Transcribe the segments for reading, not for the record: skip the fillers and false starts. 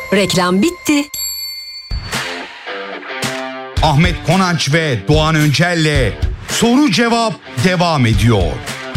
Reklam bitti. Ahmet Konanç ve Doğan Öncel'le Soru Cevap devam ediyor.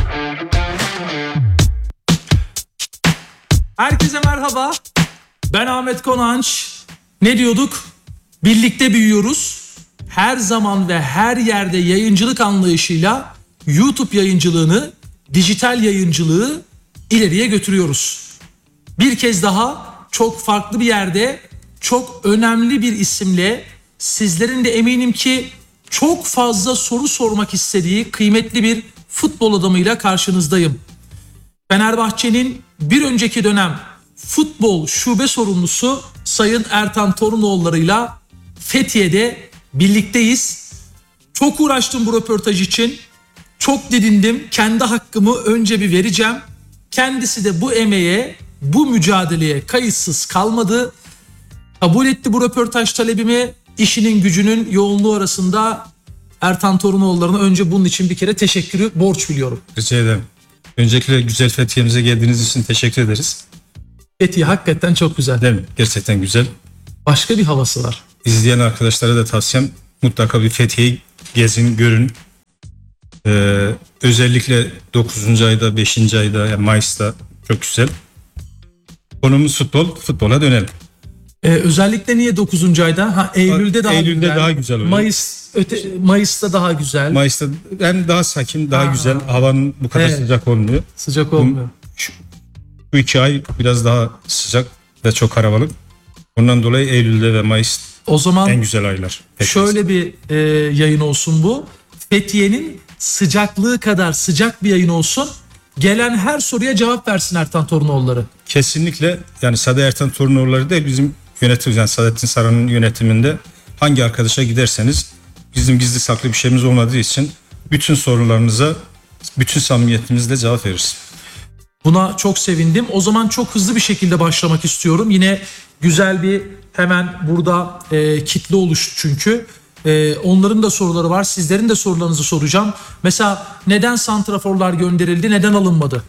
Herkese merhaba. Ben Ahmet Konanç. Ne diyorduk? Birlikte büyüyoruz. Her zaman ve her yerde yayıncılık anlayışıyla YouTube yayıncılığını, dijital yayıncılığı ileriye götürüyoruz. Bir kez daha çok farklı bir yerde, çok önemli bir isimle, sizlerin de eminim ki çok fazla soru sormak istediği kıymetli bir futbol adamıyla karşınızdayım. Fenerbahçe'nin bir önceki dönem futbol şube sorumlusu Sayın Ertan Torunoğulları'yla Fethiye'de birlikteyiz. Çok uğraştım bu röportaj için. Çok didindim. Kendi hakkımı önce bir vereceğim. Kendisi de bu emeğe, bu mücadeleye kayıtsız kalmadı. Kabul etti bu röportaj talebimi. İşinin gücünün yoğunluğu arasında Ertan Torunoğulları'na önce bunun için bir kere teşekkürü borç biliyorum. Rica ederim. Öncelikle güzel Fethiye'mize geldiğiniz için teşekkür ederiz. Fethiye hakikaten çok güzel. Değil mi? Gerçekten güzel. Başka bir havası var. İzleyen arkadaşlara da tavsiyem mutlaka bir Fethiye'yi gezin, görün. Özellikle 9. ayda, 5. ayda, yani Mayıs'ta çok güzel. Konumuz futbol, futbola dönelim. Özellikle niye 9. ayda? Eylül'de daha Eylül'de güzel. daha güzel oluyor. Mayıs'ta daha güzel. Mayıs'ta yani daha sakin, daha güzel. Havanın bu kadar sıcak olmuyor. Sıcak olmuyor. Bu 2 ay biraz daha sıcak ve çok karabalık. Ondan dolayı Eylül'de ve Mayıs O zaman en güzel aylar. şöyle bir yayın olsun bu. Fethiye'nin sıcaklığı kadar sıcak bir yayın olsun. Gelen her soruya cevap versin Ertan Torunoğulları. Kesinlikle, yani Sade Ertan Torunoğulları değil, bizim yönetim, yani Saadettin Saran'ın yönetiminde hangi arkadaşa giderseniz bizim gizli saklı bir şeyimiz olmadığı için bütün sorularınıza bütün samimiyetimizle cevap veririz. Buna çok sevindim. O zaman çok hızlı bir şekilde başlamak istiyorum. Yine güzel bir hemen burada kitle oluştu çünkü. Onların da soruları var. Sizlerin de sorularınızı soracağım. Mesela neden santraforlar gönderildi? Neden alınmadı?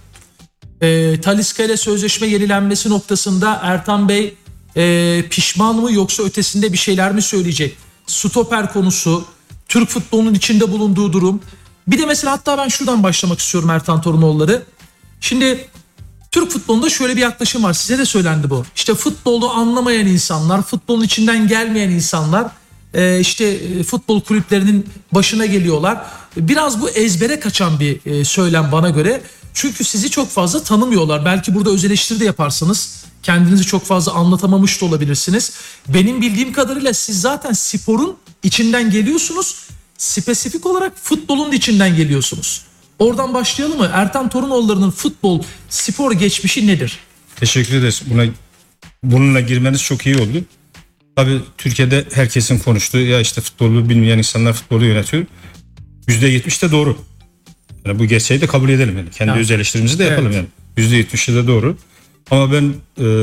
Talisca ile sözleşme yenilenmesi noktasında Ertan Bey pişman mı yoksa ötesinde bir şeyler mi söyleyecek? Stoper konusu, Türk futbolunun içinde bulunduğu durum. Bir de mesela hatta ben şuradan başlamak istiyorum Ertan Torunoğulları. Şimdi Türk futbolunda şöyle bir yaklaşım var. Size de söylendi bu. İşte futbolu anlamayan insanlar, futbolun içinden gelmeyen insanlar işte futbol kulüplerinin başına geliyorlar. Biraz bu ezbere kaçan bir söylem bana göre. Çünkü sizi çok fazla tanımıyorlar. Belki burada öz eleştiri de yaparsınız. Kendinizi çok fazla anlatamamış da olabilirsiniz. Benim bildiğim kadarıyla siz zaten sporun içinden geliyorsunuz. Spesifik olarak futbolun içinden geliyorsunuz. Oradan başlayalım mı? Ertan Torunoğulları'nın futbol, spor geçmişi nedir? Teşekkür ederiz. Bununla girmeniz çok iyi oldu. Tabii Türkiye'de herkesin konuştuğu, ya işte futbolu bilmeyen insanlar futbolu yönetiyor. %70 de doğru. Yani bu gerçeği de kabul edelim yani. Kendi öz eleştirimizi de yapalım yani. %70'i de doğru. Ama ben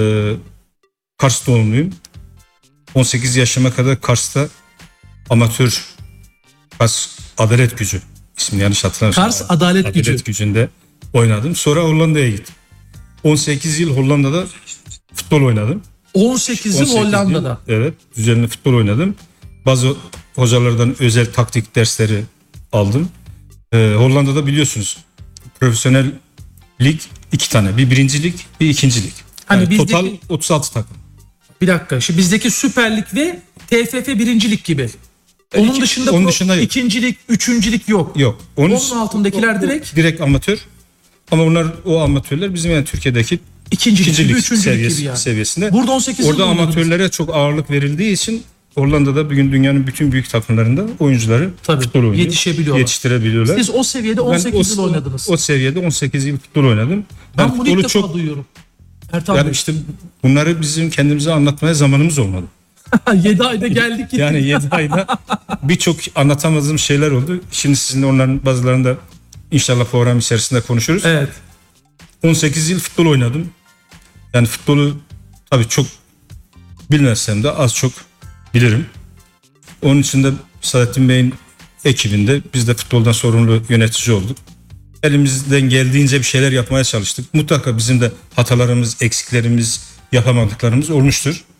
Kars doğumluyum. 18 yaşıma kadar Kars'ta amatör Kars Adalet Gücü ismini yanlış hatırlamıyorum. Kars Adalet Gücü'nde oynadım. Sonra Hollanda'ya gittim. 18 yıl Hollanda'da futbol oynadım. 18 yıl Hollanda'da. Evet, düzenli futbol oynadım. Bazı hocalardan özel taktik dersleri aldım. Hollanda'da biliyorsunuz profesyonel lig 2 tane. Bir birinci lig, bir ikinci lig. Hani yani bizdeki, total 36 takım. Bir dakika. Şimdi bizdeki Süper Lig ve TFF birinci lig gibi. Onun dışında ikinci lig, üçüncü lig yok. Yok. Onun altındakiler direkt amatör. Ama o amatörler bizim yani Türkiye'deki ikinci lig seviyesinde. Burada 18 Orada amatörlere çok ağırlık verildiği için Hollanda'da bugün dünyanın bütün büyük takımlarında oyuncuları futbol oynuyor. Yetiştirebiliyorlar. Siz o seviyede 18 yıl oynadınız. O seviyede 18 yıl futbol oynadım. Ben bunu ilk defa duyuyorum. Yani işte bunları bizim kendimize anlatmaya zamanımız olmadı. 7 ayda geldik. Yani 7 ayda birçok anlatamadığım şeyler oldu. Şimdi sizinle onların bazılarını da inşallah program içerisinde konuşuruz. Evet. 18 yıl futbol oynadım. Yani futbolu tabii çok bilmezsem de az çok bilirim. Onun için de Saadettin Bey'in ekibinde biz de futboldan sorumlu yönetici olduk. Elimizden geldiğince bir şeyler yapmaya çalıştık. Mutlaka bizim de hatalarımız, eksiklerimiz, yapamadıklarımız olmuştur.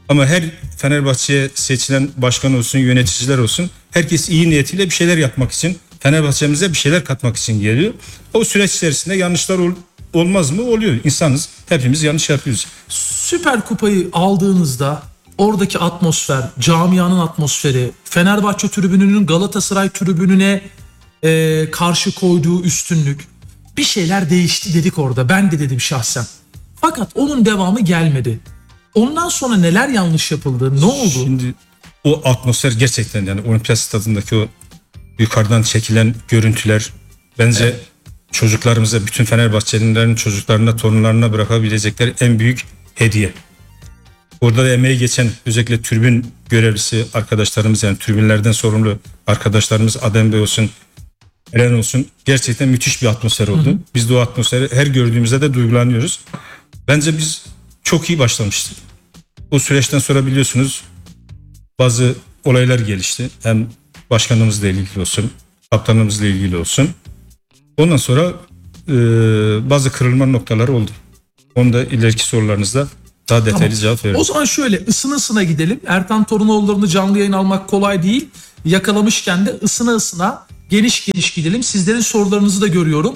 Ama her Fenerbahçe'ye seçilen başkan olsun, yöneticiler olsun, herkes iyi niyetiyle bir şeyler yapmak için, Fenerbahçe'mize bir şeyler katmak için geliyor. O süreç içerisinde yanlışlar olmaz mı? Oluyor. İnsanız. Hepimiz yanlış yapıyoruz. Süper Kupayı aldığınızda oradaki atmosfer, camianın atmosferi, Fenerbahçe tribününün Galatasaray tribününe karşı koyduğu üstünlük, bir şeyler değişti dedik orada. Ben de dedim şahsen. Fakat onun devamı gelmedi. Ondan sonra neler yanlış yapıldı? Ne oldu? Şimdi o atmosfer gerçekten, yani Olimpiyat Stadı'ndaki o yukarıdan çekilen görüntüler bence çocuklarımıza, bütün Fenerbahçelilerin çocuklarına, torunlarına bırakabilecekleri en büyük hediye. Orada da emeği geçen özellikle tribün görevlisi arkadaşlarımız, yani tribünlerden sorumlu arkadaşlarımız, Adem Bey olsun, Eren olsun, gerçekten müthiş bir atmosfer oldu. Biz de o atmosferi her gördüğümüzde de duygulanıyoruz. Bence biz çok iyi başlamıştık. O süreçten sonra biliyorsunuz bazı olaylar gelişti. Hem başkanımızla ilgili olsun, kaptanımızla ilgili olsun. Ondan sonra bazı kırılma noktaları oldu. Onu da ileriki sorularınızda daha detaylı cevap veririm. O zaman şöyle ısına gidelim. Ertan Torunoğulları'nı canlı yayın almak kolay değil. Yakalamışken de ısına geniş gidelim. Sizlerin sorularınızı da görüyorum.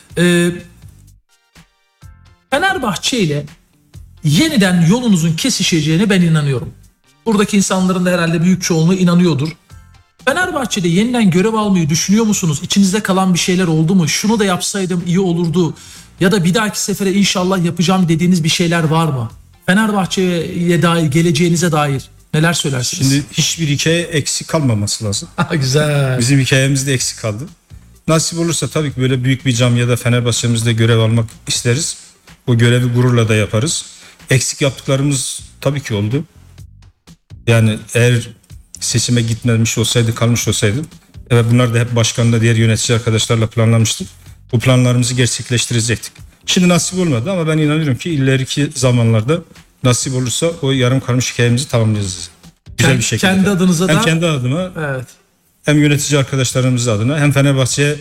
Fenerbahçe ile yeniden yolunuzun kesişeceğine ben inanıyorum. Buradaki insanların da herhalde büyük çoğunluğu inanıyordur. Fenerbahçe'de yeniden görev almayı düşünüyor musunuz? İçinizde kalan bir şeyler oldu mu? Şunu da yapsaydım iyi olurdu. Ya da bir dahaki sefere inşallah yapacağım dediğiniz bir şeyler var mı? Fenerbahçe'ye dair, geleceğinize dair neler söylersiniz? Şimdi hiçbir hikaye eksik kalmaması lazım. Güzel. Bizim hikayemiz de eksik kaldı. Nasip olursa tabii ki böyle büyük bir camiada Fenerbahçe'mizde görev almak isteriz. O görevi gururla da yaparız. Eksik yaptıklarımız tabii ki oldu. Yani eğer seçime gitmemiş olsaydı, kalmış olsaydı, evet, bunlar da hep başkanla, diğer yönetici arkadaşlarla planlamıştık. Bu planlarımızı gerçekleştirecektik. Şimdi nasip olmadı ama ben inanıyorum ki ileriki zamanlarda nasip olursa o yarım kalmış hikayemizi tamamlayacağız. Güzel bir şekilde. Kendi adınıza hem da. kendi adıma, Evet. hem yönetici arkadaşlarımız adına, hem Fenerbahçe'ye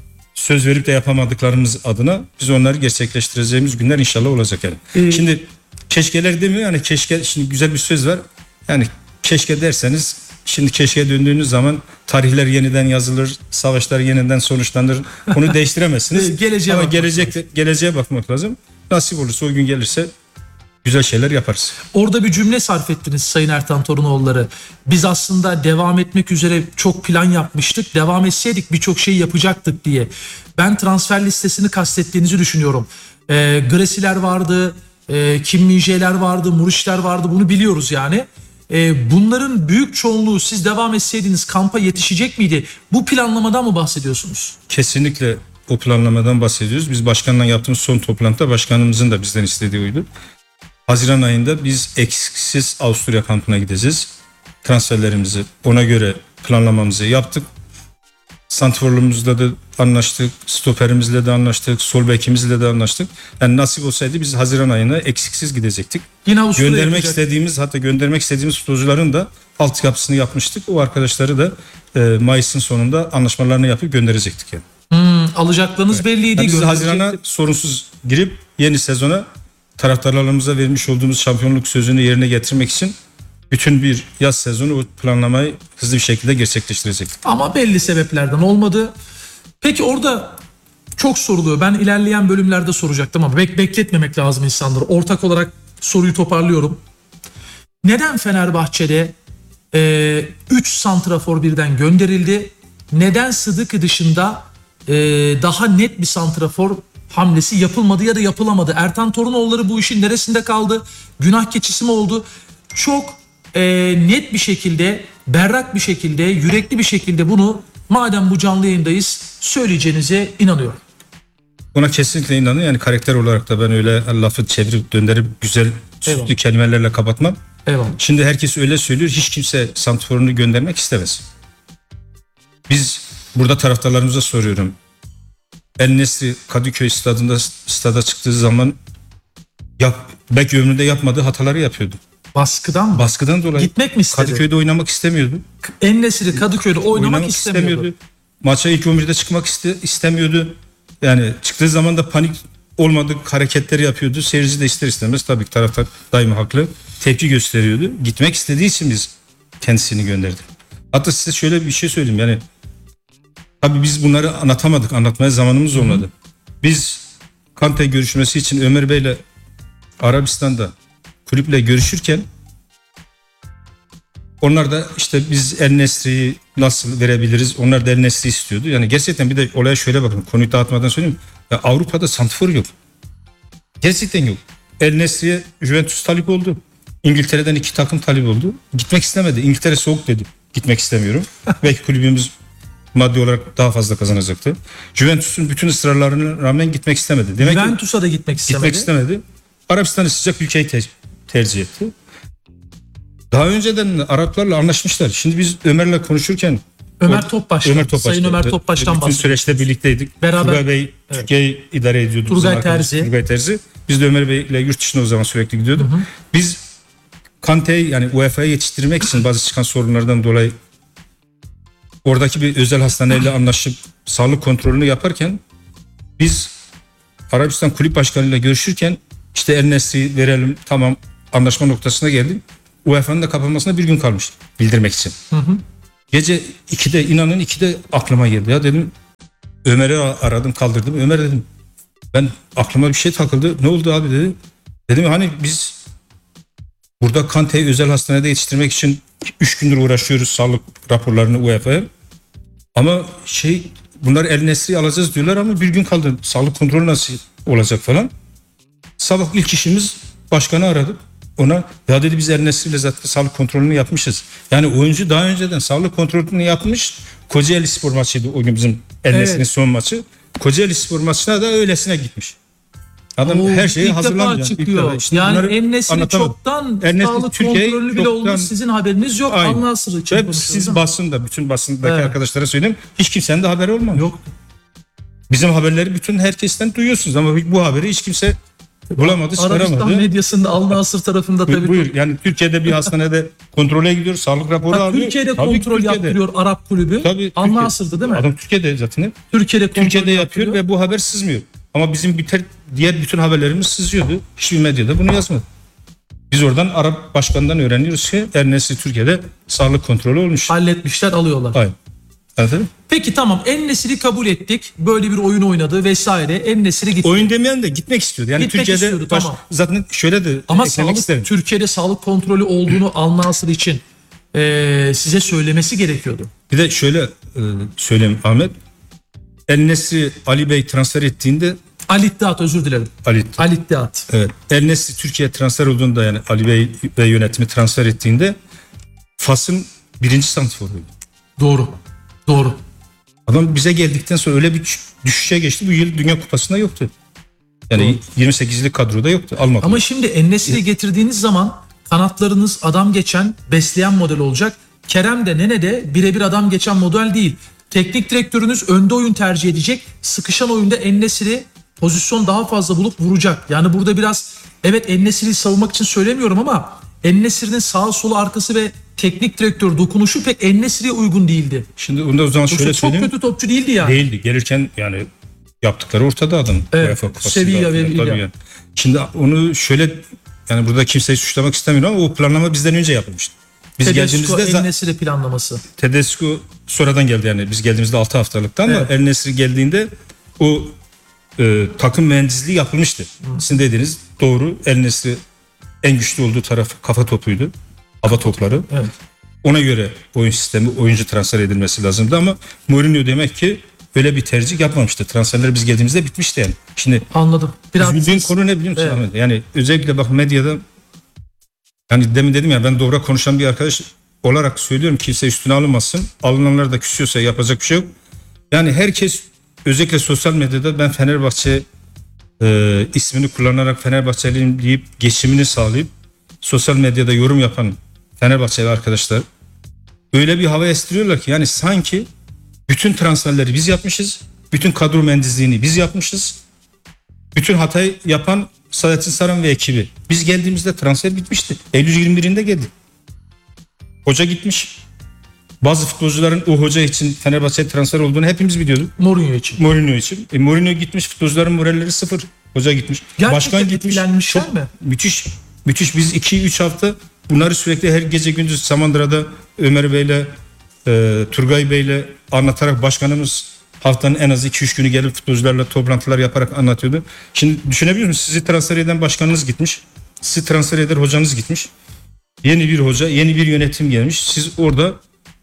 söz verip de yapamadıklarımız adına biz onları gerçekleştireceğimiz günler inşallah olacak yani. Şimdi keşkeler demiyor, yani keşke, şimdi güzel bir söz var. Yani keşke derseniz, şimdi keşke döndüğünüz zaman tarihler yeniden yazılır, savaşlar yeniden sonuçlanır. Onu değiştiremezsiniz. Ama geleceğe bakmak lazım. Nasip olursa, o gün gelirse güzel şeyler yaparız. Orada bir cümle sarf ettiniz Sayın Ertan Torunoğulları. Biz aslında devam etmek üzere çok plan yapmıştık. Devam etseydik birçok şey yapacaktık diye. Ben transfer listesini kastettiğinizi düşünüyorum. Gresiler vardı, Kim Min-jae'ler vardı, Muriçler vardı, bunu biliyoruz yani. Bunların büyük çoğunluğu siz devam etseydiniz kampa yetişecek miydi? Bu planlamadan mı bahsediyorsunuz? Kesinlikle o planlamadan bahsediyoruz. Biz başkanla yaptığımız son toplantıda başkanımızın da bizden istediği oydu. Haziran ayında biz eksiksiz Avusturya kampına gideceğiz. Transferlerimizi ona göre planlamamızı yaptık. Santrforumuzla da anlaştık, stoperimizle de anlaştık, sol bekimizle de anlaştık. Yani nasip olsaydı biz Haziran ayına eksiksiz gidecektik. Yine Avusturya göndermek istediğimiz futbolcuların da altyapısını yapmıştık. O arkadaşları da Mayıs'ın sonunda anlaşmalarını yapıp gönderecektik yani. Alacaklarınız belliydi. Biz Haziran'a sorunsuz girip yeni sezona taraftarlarımıza vermiş olduğumuz şampiyonluk sözünü yerine getirmek için bütün bir yaz sezonu o planlamayı hızlı bir şekilde gerçekleştirecektik. Ama belli sebeplerden olmadı. Peki orada çok soruluyor. Ben ilerleyen bölümlerde soracaktım ama bekletmemek lazım insanları. Ortak olarak soruyu toparlıyorum. Neden Fenerbahçe'de 3 santrafor birden gönderildi? Neden Sıdıkı dışında daha net bir santrafor hamlesi yapılmadı ya da yapılamadı? Ertan Torunoğulları bu işin neresinde kaldı? Günah keçisi mi oldu? Çok net bir şekilde, berrak bir şekilde, yürekli bir şekilde bunu, madem bu canlı yayındayız, söyleyeceğinize inanıyorum. Ona kesinlikle inanıyorum. Yani karakter olarak da ben öyle lafı çevirip döndürüp güzel süslü kelimelerle kapatmam. Eyvallah. Şimdi herkes öyle söylüyor. Hiç kimse santrforunu göndermek istemez. Biz burada taraftarlarımıza soruyorum. El-Nesri Kadıköy stada çıktığı zaman belki ömründe yapmadığı hataları yapıyordu. Baskıdan mı? Baskıdan dolayı. Gitmek mi istedi? Kadıköy'de oynamak istemiyordu. En-Nesyri Kadıköy'de oynamak istemiyordu. Maça ilk 11'de çıkmak istemiyordu. Yani çıktığı zaman da panik olmadık hareketleri yapıyordu. Seyirci de ister istemez tabii ki taraftar daima haklı tepki gösteriyordu. Gitmek istediği için biz kendisini gönderdik. Hatta size şöyle bir şey söyleyeyim, yani tabii biz bunları anlatamadık, anlatmaya zamanımız olmadı. Biz Kante görüşmesi için Ömer Bey'le Arabistan'da kulüple görüşürken onlar da işte biz El Nesri'yi nasıl verebiliriz? Onlar da El Nesri istiyordu. Yani gerçekten bir de olaya şöyle bakın. Konuyu dağıtmadan söyleyeyim. Ya Avrupa'da santrfor yok. Gerçekten yok. El Nesri'ye Juventus talip oldu. İngiltere'den 2 takım talip oldu. Gitmek istemedi. İngiltere soğuk dedi. Gitmek istemiyorum. Belki kulübümüz maddi olarak daha fazla kazanacaktı. Juventus'un bütün ısrarlarına rağmen gitmek istemedi. Demek Juventus'a da gitmek istemedi. Gitmek istemedi. Arabistan'ı sıcak ülkeyi tercih etti. Daha önceden Araplarla anlaşmışlar. Şimdi biz Ömer'le konuşurken Ömer Topbaş'tan, Sayın Ömer Topbaş'tan bütün bahsediyoruz. süreçte birlikteydik. Beraber, Turgay Bey Türkiye'yi idare ediyordu. Turgay Terzi. Turgay Terzi. Biz de Ömer Bey'le yurt dışına o zaman sürekli gidiyorduk. Biz Kante'yi yani UEFA'ya yetiştirmek için bazı çıkan sorunlardan dolayı oradaki bir özel hastaneyle anlaşıp sağlık kontrolünü yaparken biz Arabistan kulüp başkanıyla görüşürken işte El Nesri'yi verelim, tamam, anlaşma noktasına geldik. UEFA'nın da kapanmasına bir gün kalmış bildirmek için. Gece 2'de, inanın 2'de aklıma geldi. Ya dedim, Ömer'i aradım, kaldırdım. Ömer dedim, ben aklıma bir şey takıldı. Ne oldu abi dedi. Dedim hani biz burada Kante'yi özel hastanede yetiştirmek için 3 gündür uğraşıyoruz, sağlık raporlarını UEFA'ya. Ama bunlar El Nesri'yi alacağız diyorlar ama bir gün kaldı. Sağlık kontrolü nasıl olacak falan. Sabah ilk işimiz başkanı aradık. Ona ya dedi, biz El Nesri'yle zaten sağlık kontrolünü yapmışız. Yani oyuncu daha önceden sağlık kontrolünü yapmış. Kocaeli Spor maçıydı o gün bizim El Nesri'nin son maçı. Kocaeli Spor maçına da öylesine gitmiş. Adam her şeyi hazırlamış. Çıkıyor. İşte yani El Nesri çoktan sağlık kontrolü bile olmuş. Sizin haberiniz yok. Al-Nassr için konuşuyoruz. Siz basında, bütün basındaki arkadaşlara söyleyeyim. Hiç kimsenin de haberi olmamış. Yok. Bizim haberleri bütün herkesten duyuyorsunuz ama bu haberi hiç kimse bulamadı, çıkaramadı. Arabistan medyasında Al-Nassr tarafında tabii. Buyur. Yani Türkiye'de bir hastanede kontrole gidiyor, sağlık raporu alıyor. Türkiye'de kontrol yaptırıyor Arap kulübü. Tabii. Al-Nassr'dı değil mi? Adam Türkiye'de zaten. Türkiye'de yapıyor ve bu haber sızmıyor. Ama bizim diğer bütün haberlerimiz sızıyordu. Hiçbir medyada bunu yazmadı. Biz oradan Arap başkanından öğreniyoruz ki El Nesri Türkiye'de sağlık kontrolü olmuş. Halletmişler, alıyorlar. Aynen. Anladın mı? Peki tamam, En Nesri'yi kabul ettik. Böyle bir oyun oynadı vesaire. En Nesri gitti. Oyun demeyen de gitmek istiyordu. Yani Gitmek Türkiye'de istiyordu, tamam. Zaten şöyle de ama eklemek isterim. Türkiye'de sağlık kontrolü olduğunu Al-Nassr için size söylemesi gerekiyordu. Bir de şöyle söyleyeyim Ahmet. El Nesri Ali Bey transfer ettiğinde Ali İttihat, özür dilerim. Ali İttihat. Evet. El Nesri Türkiye'ye transfer olduğunda, yani Ali Bey ve yönetimi transfer ettiğinde Fas'ın 1. santrforuydu. Doğru. Adam bize geldikten sonra öyle bir düşüşe geçti. Bu yıl Dünya Kupası'nda yoktu. Yani 28'lik kadroda yoktu. Almadı. Ama şimdi En Nesri'yi getirdiğiniz zaman kanatlarınız adam geçen, besleyen model olacak. Kerem de Nene de birebir adam geçen model değil. Teknik direktörünüz önde oyun tercih edecek. Sıkışan oyunda En Nesri pozisyon daha fazla bulup vuracak. Yani burada biraz, evet, En Nesri'yi savunmak için söylemiyorum ama En Nesri'nin sağı solu arkası ve teknik direktör dokunuşu pek En Nesri'ye uygun değildi. Şimdi onda o zaman şöyle söyleyeyim. Çok kötü topçu değildi yani. Değildi. Gelirken yani yaptıkları ortada adam. Evet. Sevilla ve Villa. Yani. Şimdi onu şöyle, yani burada kimseyi suçlamak istemiyorum ama o planlama bizden önce yapılmıştı. Biz Tedesco geldiğimizde El Nesri planlaması. Tedesco sonradan geldi, yani biz geldiğimizde 6 haftalıkta ama Evet. El Nesri geldiğinde o takım mühendisliği yapılmıştı. Sizin dediğiniz doğru. El Nesri en güçlü olduğu taraf kafa topuydu. Hava topları. Evet. Ona göre oyun sistemi, oyuncu transfer edilmesi lazımdı ama Mourinho demek ki öyle bir tercih yapmamıştı. Transferler biz geldiğimizde bitmişti yani. Şimdi Anladım. Biraz bildiğin konu ne biliyor musun Evet. Ahmet? Yani özellikle bak medyada, yani demin dedim ya, ben doğru konuşan bir arkadaş olarak söylüyorum, kimse üstüne alınmasın. Alınanlar da küsüyorsa yapacak bir şey yok. Yani herkes, özellikle sosyal medyada ben Fenerbahçe ismini kullanarak Fenerbahçeliyim deyip geçimini sağlayıp sosyal medyada yorum yapan Fenerbahçeli arkadaşlar öyle bir hava estiriyorlar ki yani sanki bütün transferleri biz yapmışız. Bütün kadro mühendisliğini biz yapmışız. Bütün hatayı yapan Saadettin Saran ve ekibi. Biz geldiğimizde transfer bitmişti. Eylül 21'inde geldi. Hoca gitmiş. Bazı futbolcuların o hoca için Fenerbahçe'ye transfer olduğunu hepimiz biliyorduk. Mourinho için. Mourinho için. Mourinho gitmiş, futbolcuların moralleri sıfır. Hoca gitmiş. Gerçekten Başkan gitmiş. etkilenmişler Çok mi? müthiş. Müthiş. Biz 2-3 hafta bunları sürekli her gece gündüz Samandıra'da Ömer Bey'le Turgay Bey'le anlatarak başkanımız haftanın en az 2-3 günü gelip futbolcularla toplantılar yaparak anlatıyordu. Şimdi düşünebiliyor musunuz? Sizi transfer eden başkanınız gitmiş. Sizi transfer eder hocanız gitmiş. Yeni bir hoca, yeni bir yönetim gelmiş. Siz orada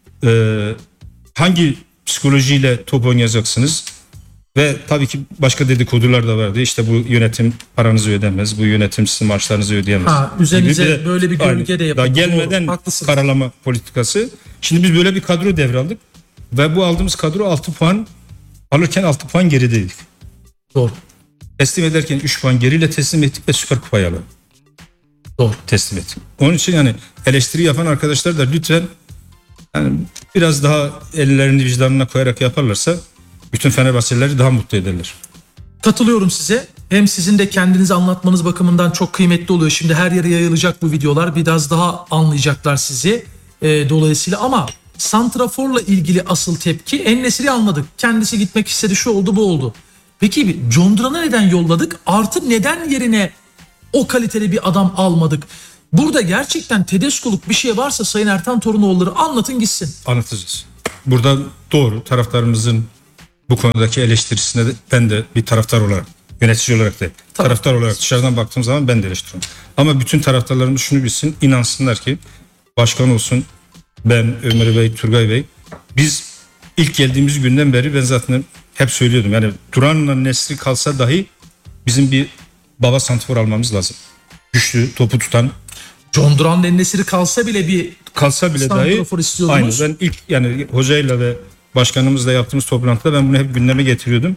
hangi psikolojiyle top oynayacaksınız? Ve tabii ki başka dedikodular da vardı. İşte bu yönetim paranızı ödemez. Bu yönetim sizin maaşlarınızı ödeyemez. Üzerinize Gibi böyle bir gölge de yapıldı. daha gelmeden Doğru, haklısınız. karalama politikası. Şimdi biz böyle bir kadro devraldık. Ve bu aldığımız kadro 6 puan alırken 6 puan gerideydik. Doğru. Teslim ederken 3 puan geriyle teslim ettik ve Süper Kupayı alalım. Doğru. Teslim ettik. Onun için yani eleştiri yapan arkadaşlar da lütfen yani biraz daha ellerini vicdanına koyarak yaparlarsa bütün Fenerbahçelileri daha mutlu ederler. Katılıyorum size. Hem sizin de kendinizi anlatmanız bakımından çok kıymetli oluyor. Şimdi her yere yayılacak bu videolar. Biraz daha anlayacaklar sizi. Dolayısıyla ama santraforla ilgili asıl tepki En-Nesyri'yi anladık. Kendisi gitmek istedi, şu oldu bu oldu. Peki John Duran'ı neden yolladık? Artı neden yerine o kaliteli bir adam almadık? Burada gerçekten Tedesco'luk bir şey varsa Sayın Ertan Torunoğulları anlatın gitsin. Anlatacağız. Burada doğru taraftarımızın bu konudaki eleştirisine de ben de bir taraftar olarak, yönetici olarak da taraftar olarak dışarıdan baktığım zaman ben de eleştiriyorum. Ama bütün taraftarlarımız şunu bilsin, inansınlar ki başkan olsun, ben, Ömer Bey, Turgay Bey, biz ilk geldiğimiz günden beri ben zaten hep söylüyordum. Yani Duran'la Nesri kalsa dahi bizim bir baba santrfor almamız lazım. Güçlü, topu tutan. John Duran'ın En-Nesyri kalsa bile bir Kalsa bile dahi santrafor istiyordunuz. aynı. Ben ilk yani hocayla ve başkanımızla yaptığımız toplantıda ben bunu hep gündeme getiriyordum.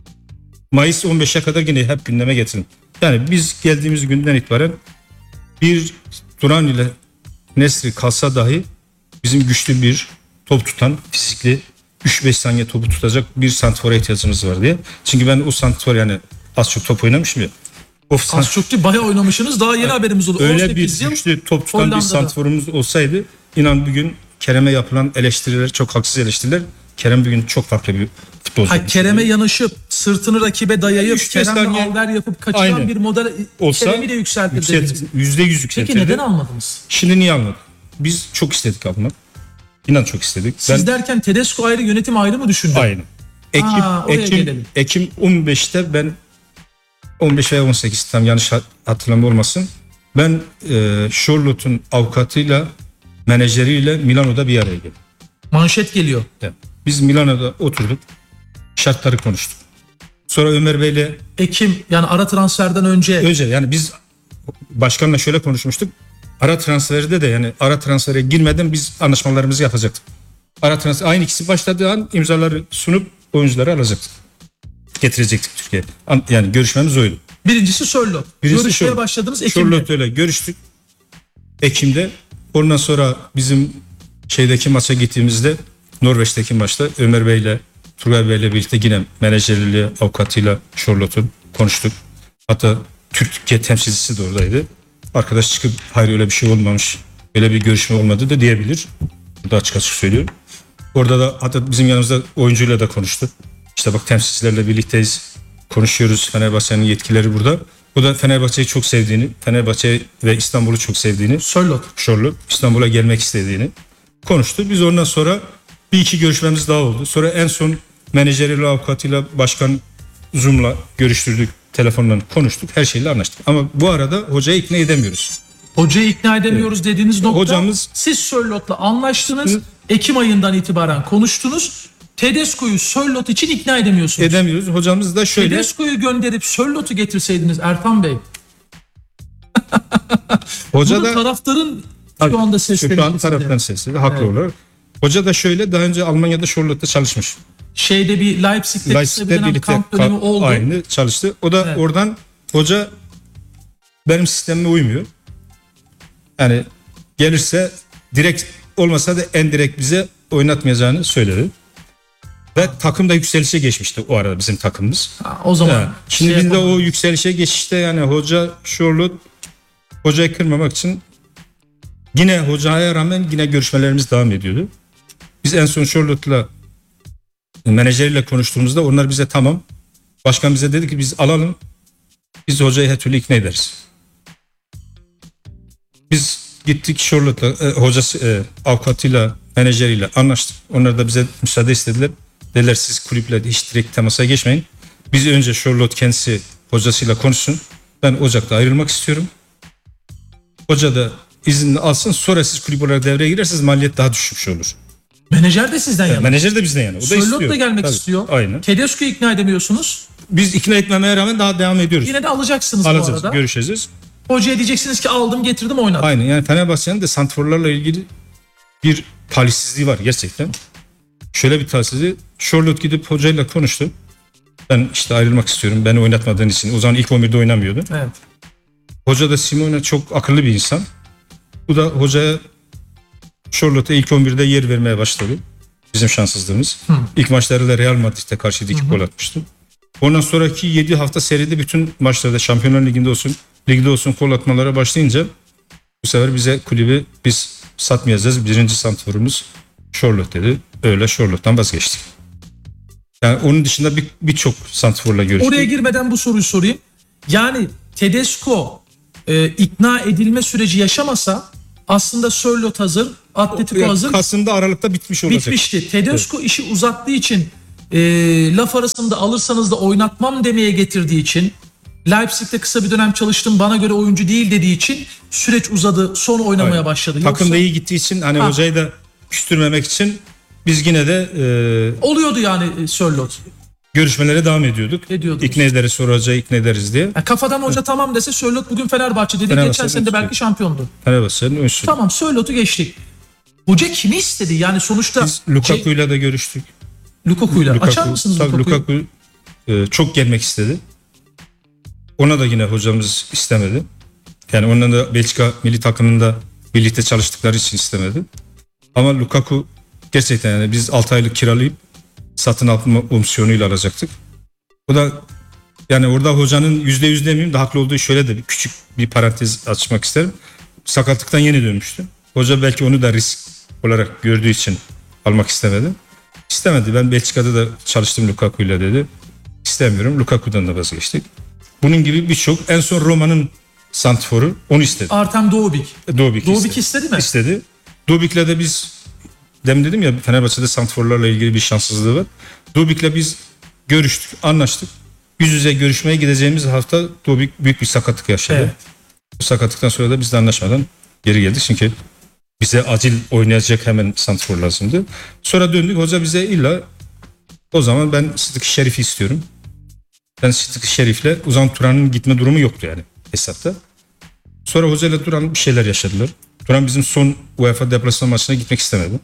Mayıs 15'e kadar yine hep gündeme getirdim. Yani biz geldiğimiz günden itibaren bir Duran ile Nesri kalsa dahi bizim güçlü bir top tutan, fizikli 3-5 saniye topu tutacak bir santrfora ihtiyacımız var diye. Çünkü ben o santrfor yani az çok top oynamışım ya. Az çok değil, bayağı oynamışsınız. Daha yeni haberimiz oldu. Öyle 18 bir yıl güçlü top tutan Hollanda'da. bir santrforumuz olsaydı inan bugün Kerem'e yapılan eleştiriler çok haksız eleştiriler. Kerem bugün çok farklı bir futbolcu. Kerem'e yanaşıp sırtını rakibe dayayıp 3-5 Kerem'le saniye alver yapıp kaçıran aynen. bir model Olsa Kerem'i de yükseltir dediniz. %100 yükseltirdi. Peki neden almadınız? Şimdi niye almadık? Biz çok istedik almak. İnan çok istedik. Siz derken Tedesco ayrı, yönetim ayrı mı düşündü? Aynı. Oraya gelelim. Ekim 15'te ben 15 veya 18 tam yanlış hatırlama olmasın. Ben Charlotte'un avukatıyla menajeriyle Milano'da bir araya geldim. Manşet geliyor. Yani biz Milano'da oturduk. Şartları konuştuk. Sonra Ömer Bey'le Ekim yani ara transferden önce yani biz başkanla şöyle konuşmuştuk. Ara transferde de yani ara transfere girmeden biz anlaşmalarımızı yapacaktık. Ara transfer aynı ikisi başladığı an imzaları sunup oyuncuları alacaktık. Getirecektik Türkiye'ye. Yani görüşmemiz oydu. birincisi Sörloth. Görüşmeye Charlotte. başladınız Ekim'de. Charlotte'yle görüştük. Ekim'de. Ondan sonra bizim şeydeki maça gittiğimizde Norveç'teki maçta Ömer Bey'le Turgay Bey'le birlikte yine menajeriyle avukatıyla Charlotte'un konuştuk. Hatta Türkiye temsilcisi de oradaydı. Arkadaş çıkıp hayır öyle bir şey olmamış, öyle bir görüşme olmadı da diyebilir. Burada açık açık söylüyorum. Orada da hatta bizim yanımızda oyuncuyla da konuştu. İşte bak temsilcilerle birlikteyiz, konuşuyoruz. Fenerbahçe'nin yetkileri burada. O da Fenerbahçe'yi çok sevdiğini, Fenerbahçe ve İstanbul'u çok sevdiğini, Sörloth. İstanbul'a gelmek istediğini konuştu. Biz ondan sonra bir iki görüşmemiz daha oldu. Sonra en son menajeriyle, avukatıyla, başkan Zoom'la görüştürdük. Telefonla konuştuk. Her şeyle anlaştık. Ama bu arada hocayı ikna edemiyoruz. Hocayı ikna edemiyoruz dediğiniz nokta. Hocamız- Siz Sörloth'la anlaştınız. Ekim ayından itibaren konuştunuz. Tedesco'yu Sörloth için ikna edemiyorsunuz. Edemiyoruz. Hocamız da şöyle. Tedesco'yu gönderip Sörloth'u getirseydiniz Ertan Bey. Hoca Bunu da taraftarın şu anda sesleri. şu an taraftan sesleri haklı olarak. Hoca da şöyle daha önce Almanya'da Charlotte'da çalışmış. Şeyde bir Leipzig'te kısa bir dönem birlikte kamp dönemi oldu. aynı çalıştı. O da Evet. oradan hoca benim sistemime uymuyor. Yani gelirse direkt olmasa da en direkt bize oynatmayacağını söyledi. Ve takım da yükselişe geçmişti o arada bizim takımımız. O zaman Yani şimdi şey biz de o yapalım. yükselişe geçişte yani hoca Charlotte hocayı kırmamak için yine hocaya rağmen yine görüşmelerimiz devam ediyordu. Biz en son Charlotte'la menajeriyle konuştuğumuzda onlar bize tamam. Başkan bize dedi ki biz alalım. Biz hocayı her türlü ikna ederiz. Biz gittik Charlotte'la hocası avukatıyla menajeriyle anlaştık. Onlar da bize müsaade istediler. Dediler siz kulüple hiç direkt temasa geçmeyin. Biz önce Charlotte kendisi hocasıyla konuşsun. Ben Ocak'ta ayrılmak istiyorum. Hoca da izni alsın, sonra siz kulüp olarak devreye girerseniz maliyet daha düşmüş olur. Menajer de sizden yana. Menajer de bizden yana. O da Sörloth istiyor. da gelmek Tabii. istiyor. Aynen. Tedesco'yu ikna edemiyorsunuz. Biz ikna etmemeye rağmen daha devam ediyoruz. Yine de alacaksınız bu Alacağız, arada. görüşeceğiz. Hocaya diyeceksiniz ki aldım, getirdim, oynadım. Aynen, yani Fenerbahçe'nin de santrforlarla ilgili bir talihsizliği var gerçekten. Şöyle bir talihsizliği. Charlotte gidip hocayla konuştu. Ben işte ayrılmak istiyorum. Beni oynatmadığın için. O zaman ilk 11'de oynamıyordu. Evet. Hoca da Simone çok akıllı bir insan. Bu da hocaya Charlotte'a ilk 11'de yer vermeye başladı. Bizim şanssızlığımız. İlk maçlarda Real Madrid'e karşı 2 gol atmıştı. Ondan sonraki 7 hafta seride bütün maçlarda Şampiyonlar Ligi'nde olsun, ligde olsun gol atmalara başlayınca bu sefer bize kulübü biz satmayacağız. Birinci santrforumuz Charlotte dedi. Öyle Charlotte'tan vazgeçtik. Yani onun dışında birçok santrforla görüştük. Oraya girmeden bu soruyu sorayım. Yani Tedesco ikna edilme süreci yaşamasa aslında Sörloth hazır, Atletico hazır, Kasım'da Aralık'ta bitmiş olacak. bitmişti. Tedesco işi uzattığı için laf arasında alırsanız da oynatmam demeye getirdiği için, Leipzig'te kısa bir dönem çalıştım, bana göre oyuncu değil dediği için süreç uzadı, sonra oynamaya Aynen. başladı. Takım da Yoksa iyi gittiği için hani hocayı da küstürmemek için biz yine de oluyordu yani Sörloth. görüşmelere devam ediyorduk. Ediyordunuz. İkna ederiz, sonra hocayı ikna ederiz diye. Yani kafadan hoca tamam dese Sörloth bugün Fenerbahçe dedi. Fenerbahçe Geçen sene de belki şampiyondu. Fenerbahçe'nin önsü. Tamam, Sörloth'u geçtik. Hoca kimi istedi? Yani sonuçta Biz Lukaku'yla da görüştük. Lukaku'yla. Açar mısınız Tabii Lukaku'yu? Lukaku çok gelmek istedi. Ona da yine hocamız istemedi. Yani onunla da Belçika milli takımında birlikte çalıştıkları için istemedi. Ama Lukaku gerçekten yani biz 6 aylık kiralayıp satın alma opsiyonuyla alacaktık. O da yani orada hocanın %100 demeyeyim de haklı olduğu, şöyle de bir küçük bir parantez açmak isterim. Sakatlıktan yeni dönmüştü. Hoca belki onu da risk olarak gördüğü için almak istemedi. İstemedi. Ben Belçika'da da çalıştım Lukaku'yla dedi. İstemiyorum. Lukaku'dan da vazgeçtik. Bunun gibi birçok, en son Roma'nın santrforu onu istedi. Artem Doğubik. Dobik istedi mi? İstedi. Dobik'le de biz demin dedim ya Fenerbahçe'de santrforlarla ilgili bir şanssızlığı var. Dobik'le biz görüştük, anlaştık. Yüz yüze görüşmeye gideceğimiz hafta Dobik büyük bir sakatlık yaşadı. Evet. Bu sakatlıktan sonra da biz de anlaşmadan geri geldik. Çünkü bize acil oynayacak hemen santrfor lazımdı. Sonra döndük, hoca bize illa o zaman ben Sıdıkı Şerif'i istiyorum. Ben Sıdıkı Şerif'le Ozan Turan'ın gitme durumu yoktu yani hesapta. Sonra hocayla Turan bir şeyler yaşadılar. Turan bizim son UEFA deplasman maçına gitmek istemedi.